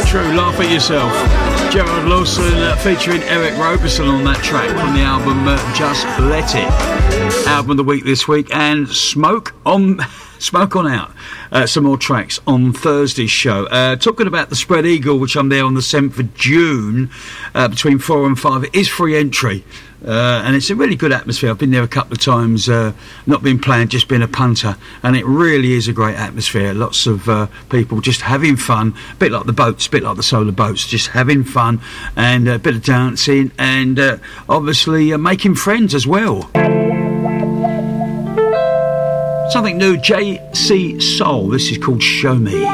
True, laugh at yourself. Gerard Lawson featuring Eric Roberson on that track from the album Just Let It. Album of the week this week, and Smoke on Out. Some more tracks on Thursday's show. Talking about the Spread Eagle, which I'm there on the 7th of June, between 4 and 5. It is free entry. And it's a really good atmosphere. I've been there a couple of times, not been playing, just been a punter, and it really is a great atmosphere. Lots of people just having fun, a bit like the boats, a bit like the solar boats, just having fun, and a bit of dancing, and obviously making friends as well. Something new, JC Soul, this is called Show Me.